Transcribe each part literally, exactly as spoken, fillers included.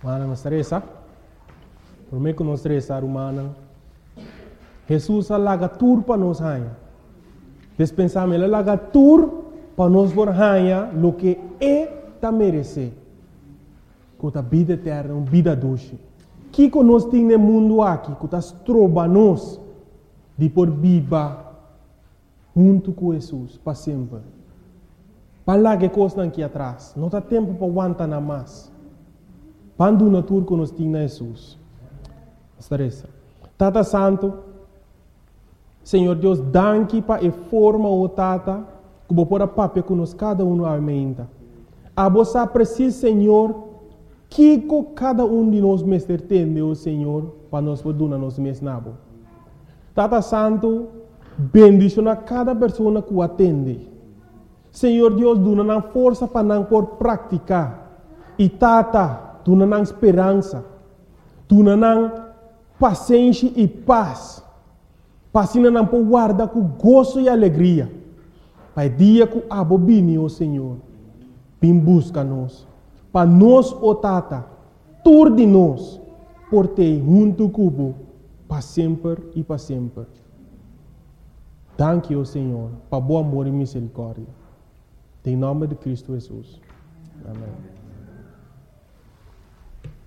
Mana não estressa. Por mim que não estressa, humana. Jesus alaga tur para nós raia. Despensamos ele alaga tur para nós por raia lo que é ta merece. Com a vida eterna, uma vida doce. Que que nós temos no mundo aqui, que nós trobamos de por viva junto com Jesus para sempre. Para lá que coisa aqui atrás, não há tempo para aguentar nada mais. Quando na tour que nós temos Jesus. Estressa. Tata Santo, Senhor Deus, danke para a forma o Tata, que vou pôr a papel que nós cada um aumenta. A você precisa, Senhor, que cada um de nós mestre tem, o Senhor, para nós poder nos mes nabo. Tata Santo, bendiciona cada pessoa que o atende. Senhor Deus, dona força para não por praticar. E Tata, dona esperança. Dona paciência e paz. Passina não por guardar com gozo e alegria. Pai dia que abobine, o Senhor, vem busca nós. Para nós, o Tata, tur de nós, por ter junto cubo, para sempre e para sempre. Danke, o Senhor, para bom amor e misericórdia. Em nome de Cristo Jesus. Amém.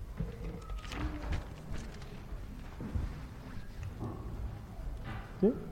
Sim?